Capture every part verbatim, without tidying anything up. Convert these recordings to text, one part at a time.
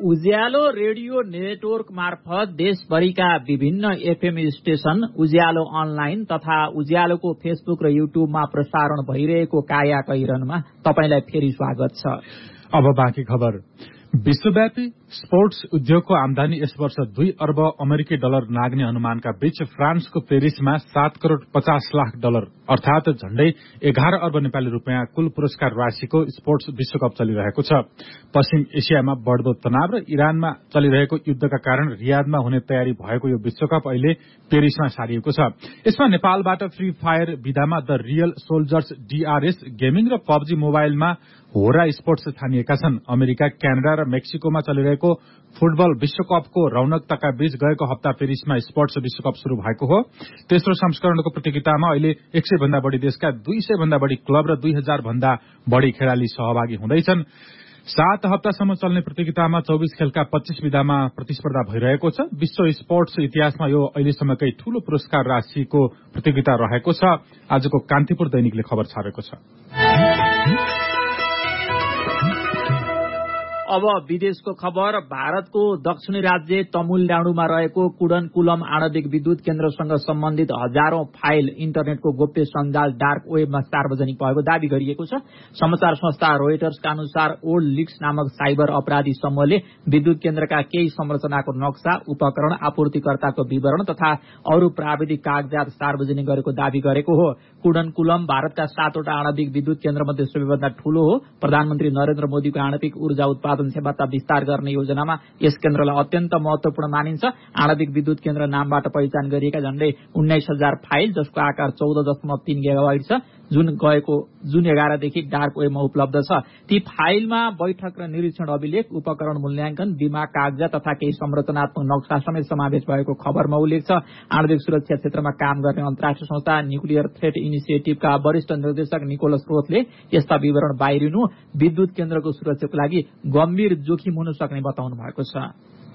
उज्यालो radio network मार्फत देशभरिका विभिन्न एफएम स्टेशन, उज्यालो अनलाइन तथा उज्यालोको फेसबुक र युट्युबमा प्रसारण भइरहेको काया कैरनमा तपाईलाई फेरि स्वागत छ। अब बाँकी खबर। विश्वव्यापी स्पोर्ट्स उद्योगको आमदानी यस वर्ष दुई अर्ब अमेरिकी डलर नाग्ने अनुमानका बीच फ्रान्सको पेरिसमा सात करोड़ पचास लाख डलर अर्थात झण्डै एघार अर्ब नेपाली रूपियाँ कुल पुरस्कार राशिको स्पोर्ट्स विश्वकप चलिरहेको छ। पश्चिम एसियामा बढ़दो तनाव र इरानमा चलिरहेको युद्धका कारण रियादमा हुने तयारी भएको यो विश्वकप अहिले पेरिसमा सारिएको छ। यसमा नेपालबाट फ्री फायर विधामा the real soldiers DRS gaming र पबजी मोबाइलमा होरा स्पोर्ट्स छानिएका छन्। अमेरिका, क्यानाडा र मेक्सिकोमा चलिरहेको फुटबल विश्वकपको रौनकताका बीच गएको हप्ता पेरिसमा स्पोर्ट्स विश्वकप शुरू भएको हो। तेस्रो संस्करणको प्रतियोगितामा अहिले एक सय भन्दा बढ़ी देशका दुई सय भन्दा बढ़ी क्लब र दुई हजार भन्दा बढ़ी खेलाड़ी सहभागी हुँदैछन्। सात हप्तासम्म चल्ने प्रतियोगितामा चौबीस खेलका पच्चीस विधामा प्रतिस्पर्धा भइरहेको छ। विश्व स्पोर्ट्स इतिहासमा यो अहिलेसम्मकै ठूलो पुरस्कार राशिको प्रतियोगिता रहेको छ। आजको कान्तिपुर दैनिकले खबर छापेको छ। अब विदेशको खबर। भारतको दक्षिणी राज्य तमिलनाडुमा रहेको कुडनकुलम आणविक विद्युत केन्द्रसँग सम्बन्धित हजारौं फाइल इन्टरनेटको गोप्य सञ्जाल डार्क वेबमा सार्वजनिक भएको दावी गरिएको छ। समाचार संस्था रोयटर्सका अनुसार ओल्ड लिक्स नामक साइबर अपराधी समूहले विद्युत केन्द्रका केही संरचनाको नक्सा, उपकरण, आपूर्तिकर्ताको विवरण तथा अरू प्राविधिक कागजात सार्वजनिक गरेको दावी गरेको हो। कुडनकुलम भारतका सातवटा आणविक विद्युत केन्द्रमध्ये सबैभन्दा ठूलो हो। प्रधानमन्त्री नरेन्द्र मोदीको आणविक ऊर्जा उत्पादन क्षमता विस्तार गर्ने योजनामा यस केन्द्रलाई अत्यन्त महत्वपूर्ण मानिन्छ। आणविक विद्युत केन्द्र नामबाट पहिचान गरिएका झण्डै उन्नाइस हजार फाइल, जसको आकार चौध दशमलव तीन गिगाबाइट छ, जुन गएको जुन एघारदेखि डार्क वेबमा उपलब्ध छ। ती फाइलमा बैठक र निरीक्षण अभिलेख, उपकरण मूल्याङ्कन, बीमा कागजात तथा केही संरचनात्मक नक्सा समेत समावेश भएको खबरमा उल्लेख छ। आणविक सुरक्षा क्षेत्रमा काम गर्ने अन्तर्राष्ट्रिय संस्था न्युक्लियर थ्रेट इनिसिएटिभका वरिष्ठ निर्देशक निकोलस रोथले यस्ता विवरण बाहिरिनु विद्युत केन्द्रको सुरक्षाको लागि गम्भीर जोखिम हुन सक्ने बताउनु भएको छ।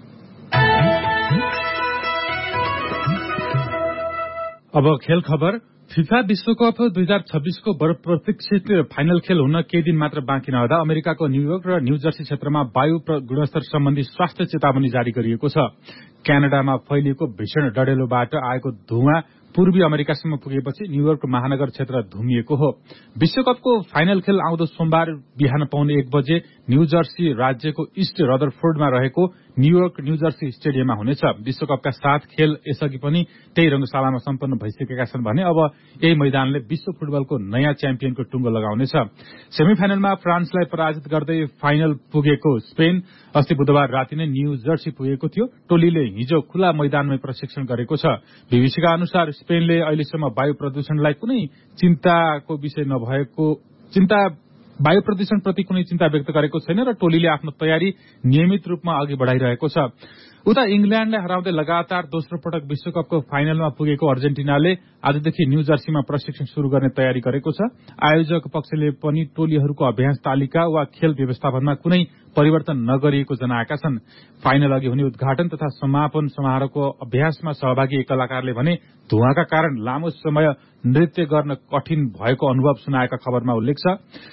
अब खेल खबर। फिफा विश्वकप दुई हजार छब्बीसको बहुप्रतीक्षित फाइनल खेल हुन केही दिन मात्र बाँकी नहुँदा अमेरिकाको न्यूयोर्क र न्यूजर्सी क्षेत्रमा वायु गुणस्तर सम्बन्धी स्वास्थ्य चेतावनी जारी गरिएको छ। क्यानाडामा फैलिएको भीषण डढेलोबाट आएको धुवाँ पूर्वी अमेरिकासम्म पुगेपछि न्यूयोर्क महानगर क्षेत्र धुमिएको हो। विश्वकपको फाइनल खेल आउँदो सोमबार बिहान पाउने एक बजे न्यूजर्सी राज्यको इस्ट रदरफोर्डमा रहेको न्यूयोर्क न्यूजर्सी स्टेडियममा हुनेछ। विश्वकपका सात खेल यसअघि पनि त्यही रंगशालामा सम्पन्न भइसकेका छन् भने अब यही मैदानले विश्व फुटबलको नयाँ च्याम्पियनको टुङ्गो लगाउनेछ। सेमिफाइनलमा फ्रान्सलाई पराजित गर्दै फाइनल पुगेको स्पेन अस्ति बुधबार राति नै न्यूजर्सी पुगेको थियो। टोलीले हिजो खुला मैदानमै प्रशिक्षण गरेको छ। बीबीसीका अनुसार स्पेनले अहिलेसम्म वायु प्रदूषणलाई कुनै चिन्ताको विषय नभएको चिन्ता वायु प्रदूषणप्रति कुनै चिन्ता व्यक्त गरेको छैन र टोलीले आफ्नो तयारी नियमित रूपमा अघि बढ़ाइरहेको छ। उता इंग्ल्याण्डलाई हराउँदै लगातार दोस्रो पटक विश्वकपको फाइनलमा पुगेको अर्जेन्टिनाले आजदेखि न्यूजर्सीमा प्रशिक्षण शुरू गर्ने तयारी गरेको छ। आयोजक पक्षले पनि टोलीहरूको अभ्यास तालिका वा खेल व्यवस्थापनमा कुनै परिवर्तन नगरिएको जनाएका छन्। फाइनल अघि हुने उद्घाटन तथा समापन समारोहको अभ्यासमा सहभागी एक कलाकारले भने धुवाँका कारण लामो समय नृत्य गर्न कठिन भएको अनुभव सुनाएका खबरमा उल्लेख छ।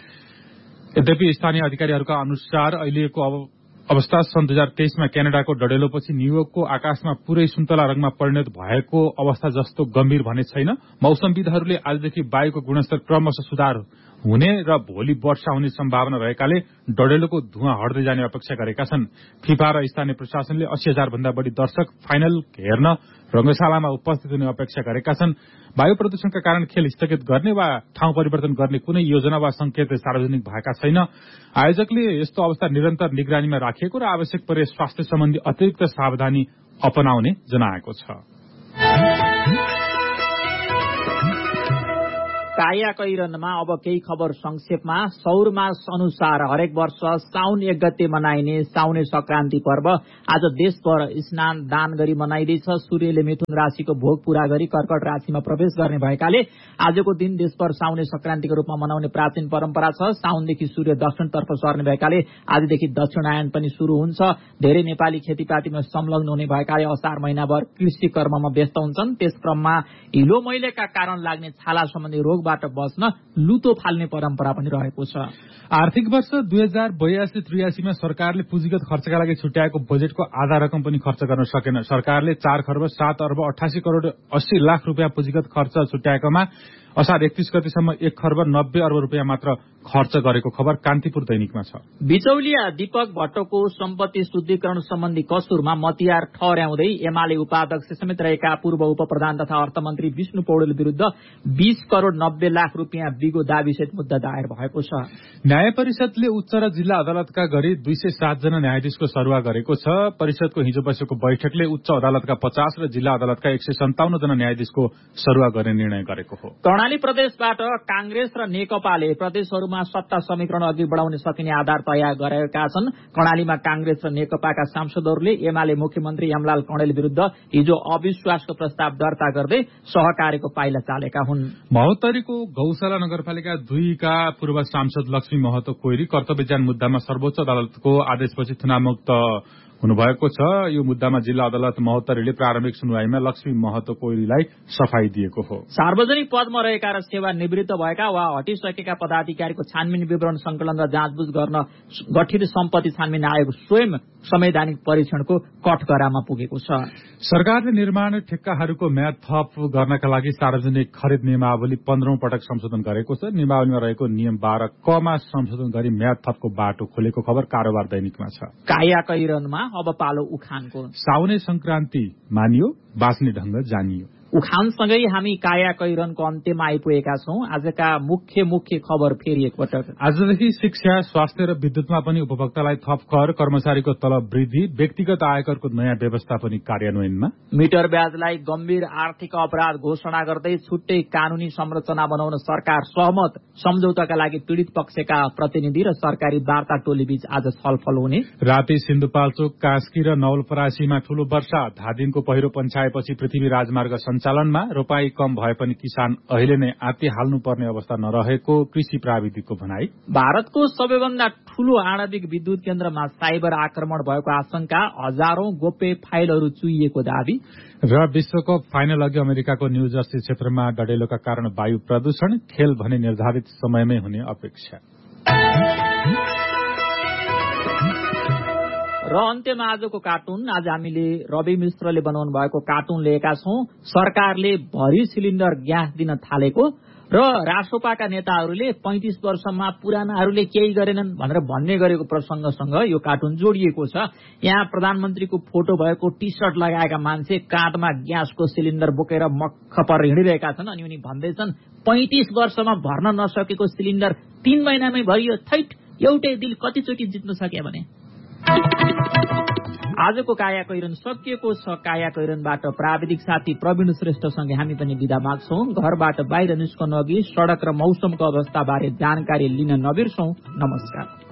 यद्यपि स्थानीय अधिकारीहरूका अनुसार अहिलेको अवस्था सन् दुई हजार तेइसमा क्यानाडाको डढेलोपछि न्यूयोर्कको आकाशमा पूरै सुन्तला रंगमा परिणत भएको अवस्था जस्तो गम्भीर भने छैन। मौसमविदहरूले आजदेखि वायुको गुणस्तर क्रमशः सुधार हुने र भोलि वर्षा हुने सम्भावना रहेकाले डढेलोको धुवाँ हट्दै जाने अपेक्षा गरेका छन्। फिफा र स्थानीय प्रशासनले अस्सी हजार भन्दा बढ़ी दर्शक फाइनल हेर्न रंगशालामा उपस्थित हुने अपेक्षा गरेका छन्। वायु प्रदूषणका कारण खेल स्थगित गर्ने वा ठाउँ परिवर्तन गर्ने कुनै योजना वा संकेत सार्वजनिक भएका छैन। आयोजकले यस्तो अवस्था निरन्तर निगरानीमा राखिएको र आवश्यक परे स्वास्थ्य सम्बन्धी अतिरिक्त सावधानी अपनाउने जनाएको छ। काया कैरनमा अब केही खबर संक्षेपमा। सौर मास अनुसार हरेक वर्ष साउन एक गते मनाइने साउने संक्रान्ति पर्व आज देशभर स्नान दान गरी मनाइँदैछ। सूर्यले मिथुन राशिको भोग पूरा गरी कर्कट राशिमा प्रवेश गर्ने भएकाले आजको दिन देशभर साउने संक्रान्तिको रूपमा मनाउने प्राचीन परम्परा छ। साउनदेखि सूर्य दक्षिणतर्फ सर्ने भएकाले आजदेखि दक्षिणायन पनि शुरू हुन्छ। धेरै नेपाली खेतीपातीमा संलग्न हुने भएकाले असार महिनाभर कृषि कर्ममा व्यस्त हुन्छन्। त्यस क्रममा हिलो मैलेका कारण लाग्ने छाला सम्बन्धी रोग खतराबाट बस्न लुतो फाल्ने परम्परा पनि रहेको छ। आर्थिक वर्ष दुई हजार बयासी त्रियासीमा सरकारले पुँजीगत खर्चका लागि छुट्याएको बजेटको आधा रकम पनि खर्च गर्न सकेन। सरकारले चार खर्ब सात अर्ब अठासी करोड़ अस्सी लाख रुपियाँ पुँजीगत खर्च छुट्याएकोमा असार एकतीस गतिसम्म एक खर्ब नब्बे अर्ब रुपियाँ मात्र खर्च गरेको खबर कान्तिपुर दैनिकमा छ। बिचौलिया दीपक भट्टको सम्पत्ति शुद्धिकरण सम्बन्धी कसुरमा मतियार ठहर्याउँदै एमाले उपाध्यक्ष समेत रहेका पूर्व उप प्रधान तथा अर्थमन्त्री विष्णु पौडेल विरूद्ध बीस करोड़ नब्बे लाख रुपियाँ बिगो दाबीसहित मुद्दा दायर भएको छ। न्याय परिषदले उच्च र जिल्ला अदालतका गरी दुई सय सात जना न्यायाधीशको सरुवा गरेको छ। परिषदको हिजो बसेको बैठकले उच्च अदालतका पचास र जिल्ला अदालतका एक सय सन्ताउन्न जना न्यायाधीशको सरुवा गर्ने निर्णय गरेको हो। कर्णाली प्रदेशबाट कांग्रेस र नेकपाले प्रदेशहरूमा सत्ता समीकरण अघि बढाउन सकिने आधार तयार गरेका छन्। कर्णालीमा कांग्रेस र नेकपाका सांसदहरूले एमाले मुख्यमन्त्री यमलाल कणेल विरूद्ध हिजो अविश्वासको प्रस्ताव दर्ता गर्दै सहकार्यको पाइला चालेका हुन्। महोत्तरीको गौशाला नगरपालिका दुईका पूर्व सांसद लक्ष्मी महतो कोइरी कर्तव्यज्ञान मुद्दामा सर्वोच्च अदालतको आदेशपछि थुनामुक्त हुनुभएको छ। यो मुद्दामा जिल्ला अदालत महोत्तरीले प्रारम्भिक सुनवाईमा लक्ष्मी महतो कोइरीलाई सफाई दिएको हो। सार्वजनिक पदमा रहेका र सेवा निवृत्त भएका वा हटिसकेका पदाधिकारीको छानबिन विवरण संकलन र जाँचबुझ गर्न गठित सम्पत्ति छानबिन आयोग स्वयं संवैधानिक परीक्षणको कठघरामा पुगेको छ। सरकारले निर्माण ठेक्काहरूको म्याद थप गर्नका लागि सार्वजनिक खरिद नियमावली पन्ध्रौं पटक संशोधन गरेको छ। नियमावलीमा रहेको नियम बाह्र कमा संशोधन गरी म्याद थपको बाटो खोलेको खबर कारोबार दैनिकमा छ। कायाकैरनमा अब पालो उखानको। साउने संक्रान्ति मानियो, बाँच्ने ढंग जानियो। उखानसँगै हामी कायाकैरनको अन्त्यमा आइपुगेका छौं। आजका मुख्य मुख्य खबर फेरि एकपटक। आजदेखि शिक्षा, स्वास्थ्य र विद्युतमा पनि उपभोक्तालाई थप कर, कर्मचारीको तलब वृद्धि, व्यक्तिगत आयकरको नयाँ व्यवस्था पनि कार्यान्वयनमा। मिटर ब्याजलाई गम्भीर आर्थिक अपराध घोषणा गर्दै छुट्टै कानूनी संरचना बनाउन सरकार सहमत। सम्झौताका लागि पीड़ित पक्षका प्रतिनिधि र सरकारी वार्ता टोली बीच आज छलफल हुने। राति सिन्धुपाल्चोक, कास्की र नवलपरासीमा ठूलो वर्षा, धादिङको पहिरो पन्छाएपछि पृथ्वी राजमार्ग सञ्चालनमा। रोपाई कम भए पनि किसान अहिले नै आत्ति हाल्नुपर्ने अवस्था नरहेको कृषि प्राविधिकको भनाई। भारतको सबैभन्दा ठूलो आणविक विद्युत केन्द्रमा साइबर आक्रमण भएको आशंका, हजारौं गोप्य फाइलहरू चुइएको दावी। र विश्वकप फाइनल अघि अमेरिकाको न्यू जर्सी क्षेत्रमा डडेलोका कारण वायु प्रदूषण, खेल भने निर्धारित समयमै हुने अपेक्षा। र अन्त्यमा आजको कार्टुन। आज हामीले रवि मिश्रले बनाउनु भएको कार्टुन लिएका छौं। सरकारले भरि सिलिन्डर ग्यास दिन थालेको र रासोपाका नेताहरूले पैंतीस वर्षमा पुरानाहरूले केही गरेनन् भनेर भन्ने गरेको प्रसंगसँग यो कार्टुन जोडिएको छ। यहाँ प्रधानमन्त्रीको फोटो भएको टी शर्ट लगाएका मान्छे काँधमा ग्यासको सिलिन्डर बोकेर मक्ख पर हिँडिरहेका छन्। अनि उनी भन्दैछन् पैंतीस वर्षमा भर्न नसकेको सिलिन्डर तीन महिनामै भरियो। थैट, एउटै दिल कतिचोटि जित्न सके भने। आजको कायाकैरन सकिएको छ। कायाकैरनबाट प्राविधिक साथी प्रवीण श्रेष्ठसँगै हामी पनि बिदा माग्छौं। घरबाट बाहिर निस्कनु अघि सड़क र मौसमको अवस्थाबारे जानकारी लिन नबिर्सौं। नमस्कार।